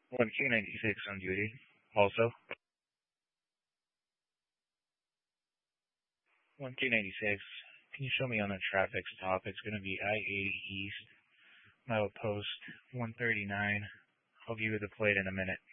1Q96 on duty. Also, 1Q96, can you show me on the traffic stop? It's going to be I-80 East, mile post 139. I'll give you the plate in a minute.